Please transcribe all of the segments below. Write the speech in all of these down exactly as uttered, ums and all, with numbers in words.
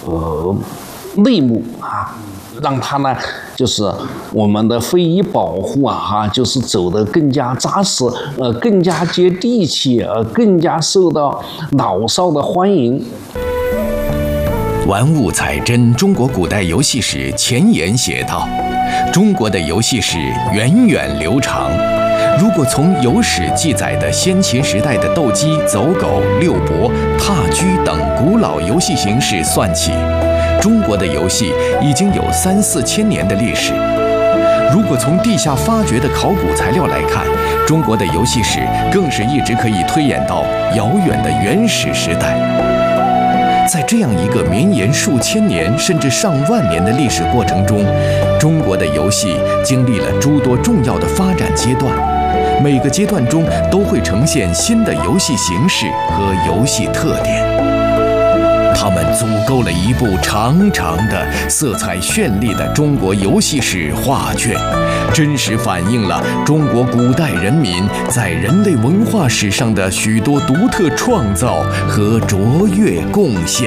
呃内幕啊，让它呢就是我们的非遗保护啊哈，就是走得更加扎实，呃，更加接地气，呃，更加受到老少的欢迎。 玩物采真中国古代游戏史前言写道：中国的游戏史源远流长。如果从有史记载的先秦时代的斗鸡、走狗、六博、踏车等古老游戏形式算起，中国的游戏已经有三四千年的历史。如果从地下发掘的考古材料来看，中国的游戏史更是一直可以推演到遥远的原始时代。在这样一个绵延数千年甚至上万年的历史过程中，中国的游戏经历了诸多重要的发展阶段，每个阶段中都会呈现新的游戏形式和游戏特点。它们组构了一部长长的、色彩绚丽的中国游戏史画卷，真实反映了中国古代人民在人类文化史上的许多独特创造和卓越贡献。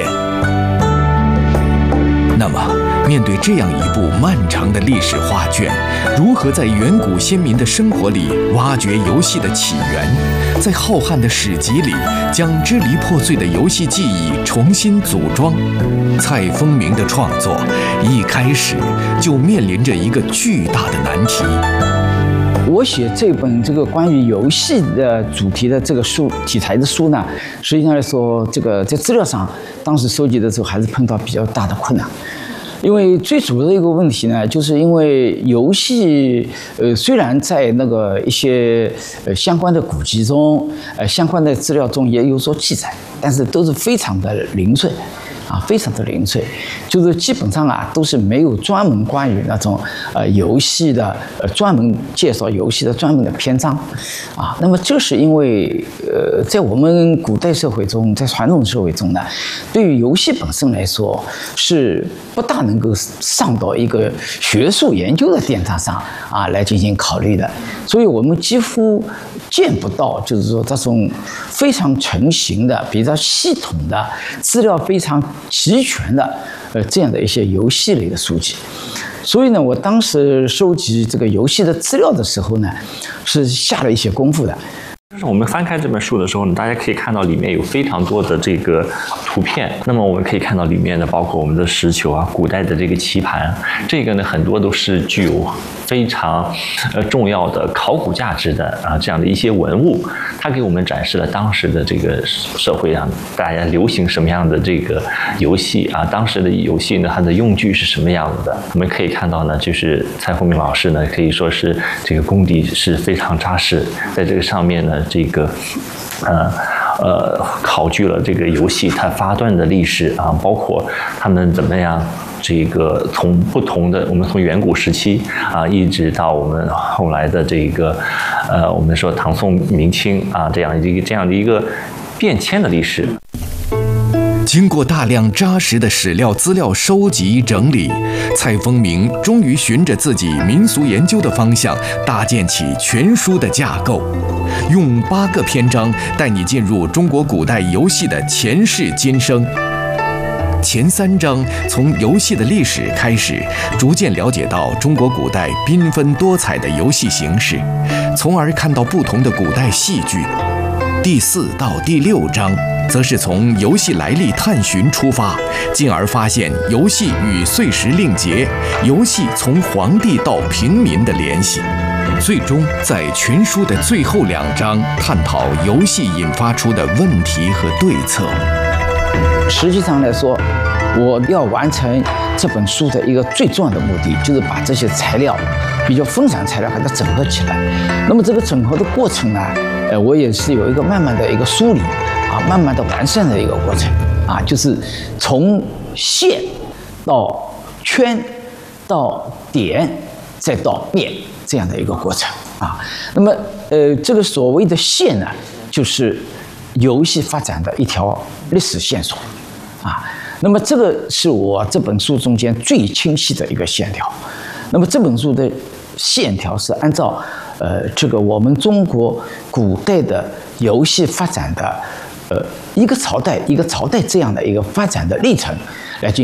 那么，面对这样一部漫长的历史画卷，如何在远古先民的生活里挖掘游戏的起源，在浩瀚的史籍里将支离破碎的游戏记忆重新组装？蔡丰明的创作一开始就面临着一个巨大的难题。 我写这本这个关于游戏的主题的这个书题材的书呢，实际上来说，这个在资料上当时收集的时候还是碰到比较大的困难。因为最主要的一个问题呢，就是因为游戏，呃，虽然在那个一些呃相关的古籍中，呃相关的资料中也有所记载，但是都是非常的零碎，啊，非常的零碎，就是基本上啊都是没有专门关于那种呃游戏的呃专门介绍游戏的专门的篇章，啊，那么这是因为呃在我们古代社会中，在传统社会中呢，对于游戏本身来说是不大能够上到一个学术研究的殿堂上啊来进行考虑的，所以我们几乎见不到，就是说这种非常成型的、比较系统的、资料非常齐全的，呃，这样的一些游戏类的书籍。所以呢，我当时收集这个游戏的资料的时候呢，是下了一些功夫的。 就是我们翻开这本书的时候呢，大家可以看到里面有非常多的这个图片。那么我们可以看到里面呢，包括我们的石球啊、古代的这个棋盘，这个呢很多都是具有非常呃重要的考古价值的啊这样的一些文物。它给我们展示了当时的这个社会上大家流行什么样的这个游戏啊，当时的游戏呢它的用具是什么样子的。我们可以看到呢，就是蔡丰明老师呢可以说是这个功底是非常扎实，在这个上面呢。这个，呃呃，考据了这个游戏它发端的历史啊，包括他们怎么样，这个从不同的，我们从远古时期啊，一直到我们后来的这个，呃，我们说唐宋明清啊，这样一个这样的一个变迁的历史。 经过大量扎实的史料资料收集整理，蔡丰明终于循着自己民俗研究的方向，搭建起全书的架构，用八个篇章带你进入中国古代游戏的前世今生。前三章从游戏的历史开始，逐渐了解到中国古代缤纷多彩的游戏形式，从而看到不同的古代戏剧。第四到第六章则是从游戏来历探寻出发，进而发现游戏与碎石令节、游戏从皇帝到平民的联系。最终在全书的最后两章探讨游戏引发出的问题和对策。 实际上来说，我要完成这本书的一个最重要的目的，就是把这些材料比较分散材料把它整合起来。那么这个整合的过程呢，呃，我也是有一个慢慢的一个梳理啊，慢慢的完善的一个过程啊，就是从线到圈到点再到面这样的一个过程啊。那么呃，这个所谓的线呢，就是游戏发展的一条历史线索啊。那么这个是我这本书中间最清晰的一个线条。那么这本书的线条是按照呃这个我们中国古代的游戏发展的呃一个朝代一个朝代这样的一个发展的历程来进